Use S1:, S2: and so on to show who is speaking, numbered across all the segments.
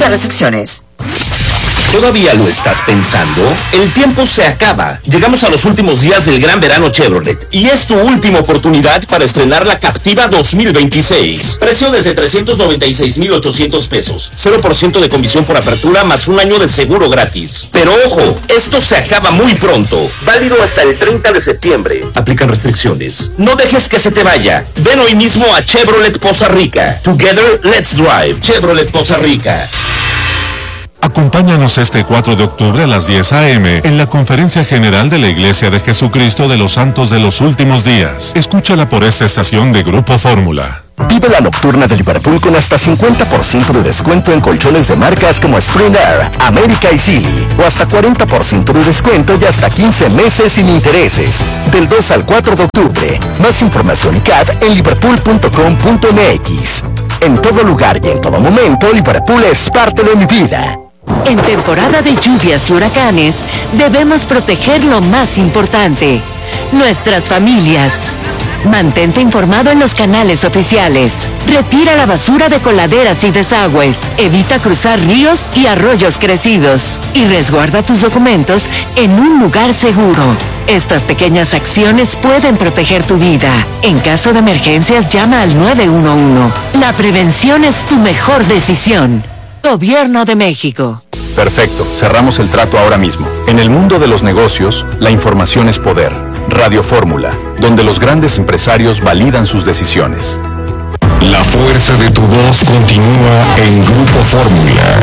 S1: Aplica restricciones.
S2: ¿Todavía lo estás pensando? El tiempo se acaba. Llegamos a los últimos días del gran verano Chevrolet y es tu última oportunidad para estrenar la Captiva 2026. Precio desde 396,800 pesos. 0% de comisión por apertura más un año de seguro gratis. Pero ojo, esto se acaba muy pronto. Válido hasta el 30 de septiembre. Aplican restricciones. No dejes que se te vaya. Ven hoy mismo a Chevrolet Poza Rica. Together, let's drive. Chevrolet Poza Rica.
S3: Acompáñanos este 4 de octubre a las 10 a.m. en la Conferencia General de la Iglesia de Jesucristo de los Santos de los Últimos Días. Escúchala por esta estación de Grupo Fórmula.
S4: Vive la nocturna de Liverpool con hasta 50% de descuento en colchones de marcas como Spring Air, América y Sealy, o hasta 40% de descuento y hasta 15 meses sin intereses. Del 2 al 4 de octubre. Más información y CAD en liverpool.com.mx. En todo lugar y en todo momento, Liverpool es parte de mi vida.
S5: En temporada de lluvias y huracanes, debemos proteger lo más importante, nuestras familias. Mantente informado en los canales oficiales. Retira la basura de coladeras y desagües. Evita cruzar ríos y arroyos crecidos. Y resguarda tus documentos en un lugar seguro. Estas pequeñas acciones pueden proteger tu vida. En caso de emergencias, llama al 911. La prevención es tu mejor decisión. Gobierno de México.
S6: Perfecto, cerramos el trato ahora mismo. En el mundo de los negocios, la información es poder. Radio Fórmula, donde los grandes empresarios validan sus decisiones.
S7: La fuerza de tu voz continúa en Grupo Fórmula.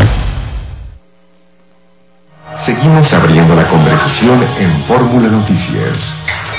S8: Seguimos abriendo la conversación en Fórmula Noticias.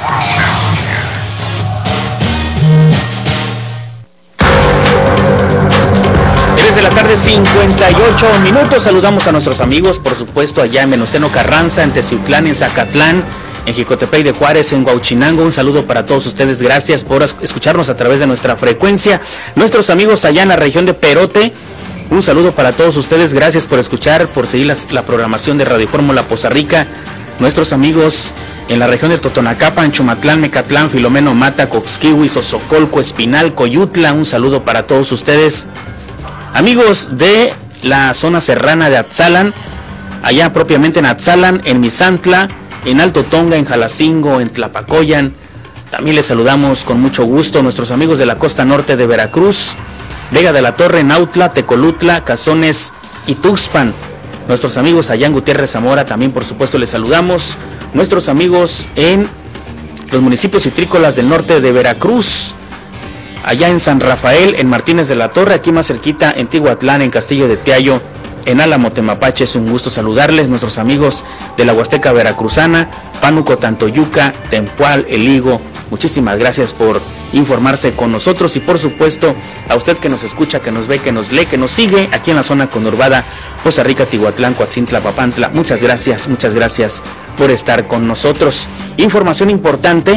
S9: 58 minutos. Saludamos a nuestros amigos, por supuesto, allá en Venustiano Carranza, en Teciutlán, en Zacatlán, en Jicotepec de Juárez, en Huauchinango. Un saludo para todos ustedes. Gracias por escucharnos a través de nuestra frecuencia. Nuestros amigos allá en la región de Perote, un saludo para todos ustedes. Gracias por escuchar, por seguir la programación de Radio Fórmula Poza Rica. Nuestros amigos en la región de Totonacapan, Chumatlán, Mecatlán, Filomeno, Mata, Coxquihui, Sosocolco, Espinal, Coyutla. Un saludo para todos ustedes. Amigos de la zona serrana de Atzalan, allá propiamente en Atzalan, en Misantla, en Alto Tonga, en Jalacingo, en Tlapacoyan. También les saludamos con mucho gusto. Nuestros amigos de la costa norte de Veracruz, Vega de la Torre, Nautla, Tecolutla, Cazones y Tuxpan. Nuestros amigos allá en Gutiérrez Zamora también, por supuesto, les saludamos. Nuestros amigos en los municipios citrícolas del norte de Veracruz, allá en San Rafael, en Martínez de la Torre, aquí más cerquita, en Tihuatlán, en Castillo de Teayo, en Álamo, Temapache. Es un gusto saludarles. Nuestros amigos de la Huasteca Veracruzana, Pánuco, Tantoyuca, Tempual, El Higo. Muchísimas gracias por informarse con nosotros y, por supuesto, a usted que nos escucha, que nos ve, que nos lee, que nos sigue aquí en la zona conurbada Poza Rica, Tihuatlán, Coatzintla, Papantla. Muchas gracias por estar con nosotros. Información importante.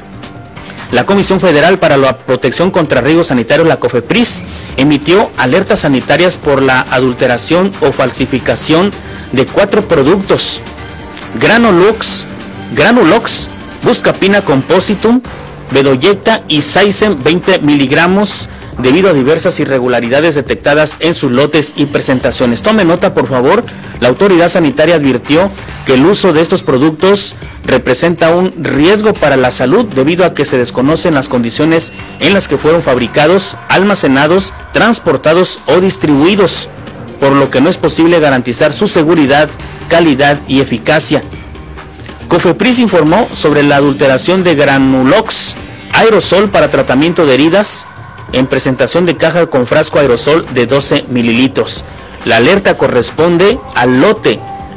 S9: La Comisión Federal para la Protección contra Riesgos Sanitarios, la COFEPRIS, emitió alertas sanitarias por la adulteración o falsificación de 4 productos: Granulox, Buscapina Compositum, Bedoyecta y Saicem 20 miligramos, debido a diversas irregularidades detectadas en sus lotes y presentaciones. Tome nota, por favor. La autoridad sanitaria advirtió que el uso de estos productos representa un riesgo para la salud debido a que se desconocen las condiciones en las que fueron fabricados, almacenados, transportados o distribuidos, por lo que no es posible garantizar su seguridad, calidad y eficacia. COFEPRIS informó sobre la adulteración de Granulox aerosol para tratamiento de heridas en presentación de caja con frasco aerosol de 12 mililitros. La alerta corresponde al lote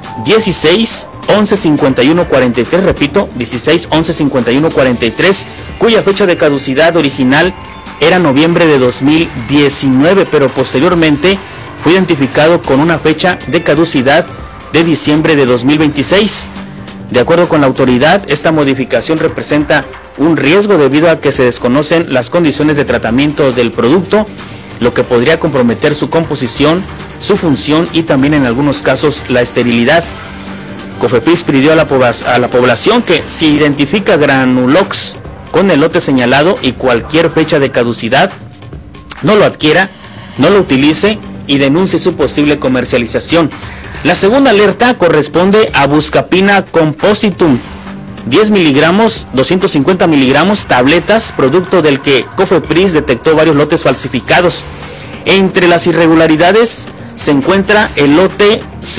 S9: 16 11 51 43, repito, 16 11 51 43, cuya fecha de caducidad original era noviembre de 2019, pero posteriormente fue identificado con una fecha de caducidad de diciembre de 2026. De acuerdo con la autoridad, esta modificación representa un riesgo debido a que se desconocen las condiciones de tratamiento del producto, lo que podría comprometer su composición, su función y también en algunos casos la esterilidad. COFEPRIS pidió a la población que, si identifica Granulox con el lote señalado y cualquier fecha de caducidad, no lo adquiera, no lo utilice y denuncie su posible comercialización. La segunda alerta corresponde a Buscapina Compositum, 10 miligramos, 250 miligramos, tabletas, producto del que Cofepris detectó varios lotes falsificados. Entre las irregularidades se encuentra el lote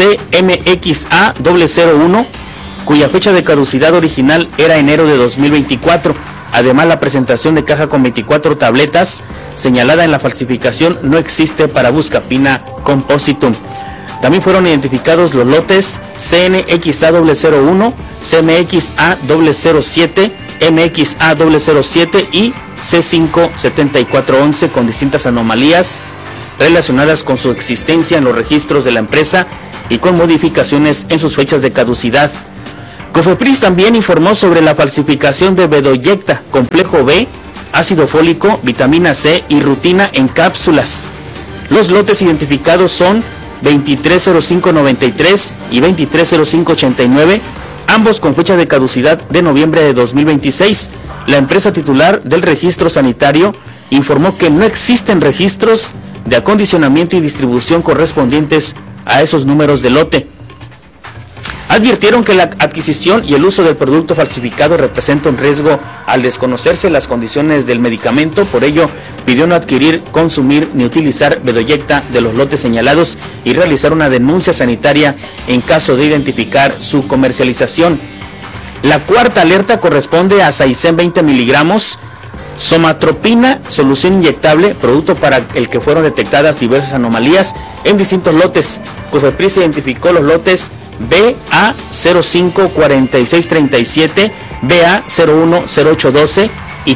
S9: CMXA001, cuya fecha de caducidad original era enero de 2024. Además, la presentación de caja con 24 tabletas señalada en la falsificación no existe para Buscapina Compositum. También fueron identificados los lotes CNXA001, CMXA007, MXA007 y C57411 con distintas anomalías relacionadas con su existencia en los registros de la empresa y con modificaciones en sus fechas de caducidad. Cofepris también informó sobre la falsificación de Bedoyecta, complejo B, ácido fólico, vitamina C y rutina en cápsulas. Los lotes identificados son 230593 y 230589, ambos con fecha de caducidad de noviembre de 2026. La empresa titular del registro sanitario informó que no existen registros de acondicionamiento y distribución correspondientes a esos números de lote. Advirtieron que la adquisición y el uso del producto falsificado representa un riesgo al desconocerse las condiciones del medicamento, por ello pidió no adquirir, consumir ni utilizar Bedoyecta de los lotes señalados y realizar una denuncia sanitaria en caso de identificar su comercialización. La cuarta alerta corresponde a Saicen 20 miligramos, Somatropina, solución inyectable, producto para el que fueron detectadas diversas anomalías en distintos lotes. Cofepris identificó los lotes BA054637, BA010812 y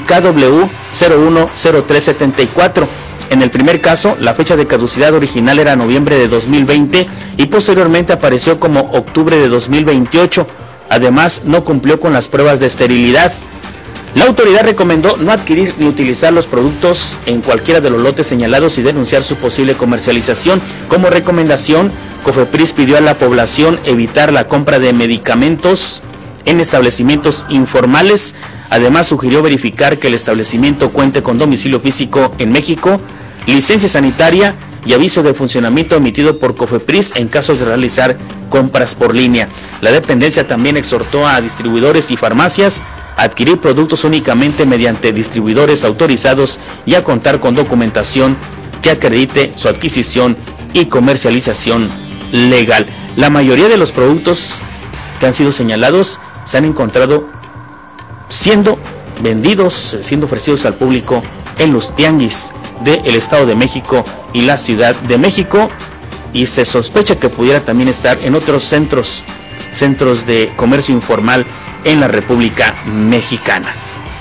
S9: KW010374. En el primer caso, la fecha de caducidad original era noviembre de 2020 y posteriormente apareció como octubre de 2028. Además, no cumplió con las pruebas de esterilidad. La autoridad recomendó no adquirir ni utilizar los productos en cualquiera de los lotes señalados y denunciar su posible comercialización. Como recomendación, Cofepris pidió a la población evitar la compra de medicamentos en establecimientos informales. Además, sugirió verificar que el establecimiento cuente con domicilio físico en México, licencia sanitaria y aviso de funcionamiento emitido por Cofepris en caso de realizar compras por línea. La dependencia también exhortó a distribuidores y farmacias a adquirir productos únicamente mediante distribuidores autorizados y a contar con documentación que acredite su adquisición y comercialización legal. La mayoría de los productos que han sido señalados se han encontrado siendo vendidos, siendo ofrecidos al público en los tianguis del Estado de México y la Ciudad de México, y se sospecha que pudiera también estar en otros centros de comercio informal en la República Mexicana.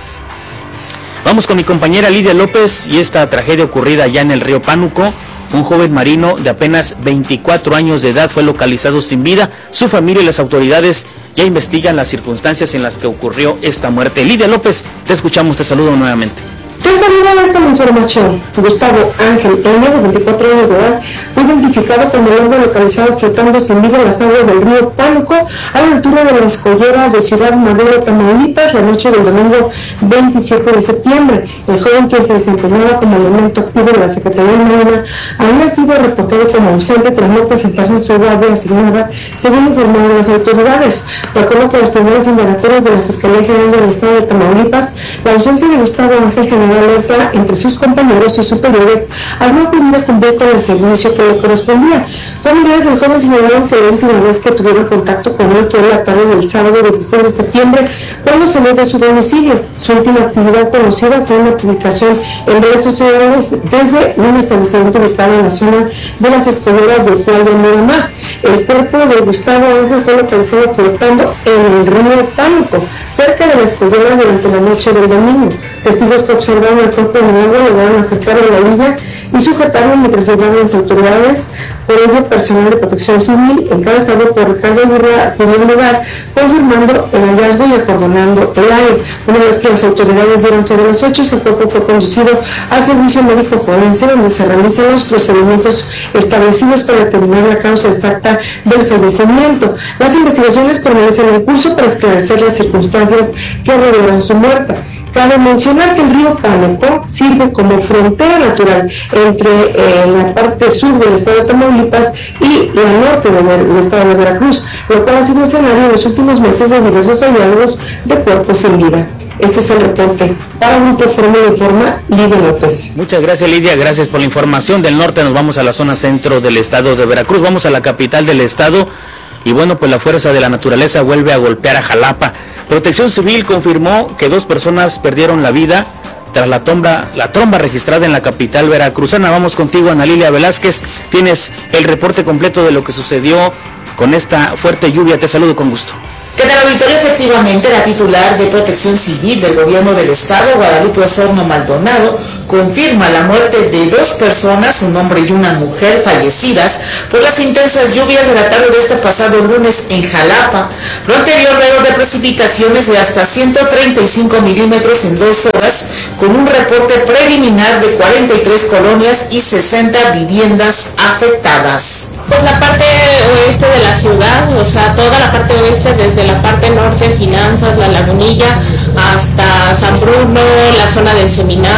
S9: Vamos con mi compañera Lidia López y esta tragedia ocurrida allá en el río Pánuco. Un joven marino de apenas 24 años de edad fue localizado sin vida. Su familia y las autoridades ya investigan las circunstancias en las que ocurrió esta muerte. Lidia López, te escuchamos, te saludo nuevamente.
S1: Te saludo esta información. Gustavo Ángel N., de 24 años de edad, fue identificado como el hombre localizado flotando sin vida en las aguas del río Pánuco, a la altura de la escollera de Ciudad Madero, Tamaulipas, la noche del domingo 27 de septiembre. El joven, que se desempeñaba como elemento activo de la Secretaría de Marina, había sido reportado como ausente tras no presentarse en su guardia asignada, según informaron las autoridades. De acuerdo con las primeras indagatorias de la Fiscalía General del Estado de Tamaulipas, la ausencia de Gustavo Ángel generó alerta entre sus compañeros y superiores al no acudir a cumplir con el servicio que le correspondía. Familiares del joven señalaron que la última vez que tuvieron contacto con él fue la tarde del sábado 26 de septiembre, cuando salió de su domicilio. Su última actividad conocida fue una publicación en redes sociales desde un establecimiento ubicado en la zona de las escolleras de Playa Miramar. El cuerpo de Gustavo Ángel fue localizado flotando en el río Pánuco, cerca de la escollera, durante la noche del domingo. Testigos que observaron el cuerpo en el agua lograron acercar a la orilla y sujetarlo mientras llegaban las autoridades. Por ello, personal de protección civil, encabezado por Ricardo Aguirre, acudió al lugar, confirmando el hallazgo y acordonando el área. Una vez que las autoridades dieron fe de los hechos, el cuerpo fue conducido al servicio médico forense, donde se realizan los procedimientos establecidos para determinar la causa exacta del fallecimiento. Las investigaciones permanecen en curso para esclarecer las circunstancias que rodearon su muerte. Cabe mencionar que el río Pánuco sirve como frontera natural entre la parte sur del estado de Tamaulipas y la norte del estado de Veracruz, lo cual ha sido escenario en los últimos meses de diversos hallazgos de cuerpos sin vida. Este es el reporte. Para Grupo Fórmula informa Lidia López.
S9: Muchas gracias, Lidia, gracias por la información. Del norte nos vamos a la zona centro del estado de Veracruz, vamos a la capital del estado y bueno, pues la fuerza de la naturaleza vuelve a golpear a Jalapa. Protección Civil confirmó que 2 personas perdieron la vida tras la tromba registrada en la capital veracruzana. Vamos contigo, Ana Lilia Velázquez, tienes el reporte completo de lo que sucedió con esta fuerte lluvia. Te saludo con gusto.
S10: ¿Qué tal, auditorio? Efectivamente, la titular de Protección Civil del Gobierno del Estado, Guadalupe Osorno Maldonado, confirma la muerte de 2 personas, un hombre y una mujer, fallecidas por las intensas lluvias de la tarde de este pasado lunes en Jalapa. Lo anterior luego de precipitaciones de hasta 135 milímetros en 2 horas, con un reporte preliminar de 43 colonias y 60 viviendas afectadas.
S11: Pues la parte oeste de la ciudad, o sea, toda la parte oeste, desde la parte norte, Finanzas, La Lagunilla, hasta San Bruno, la zona del Seminario,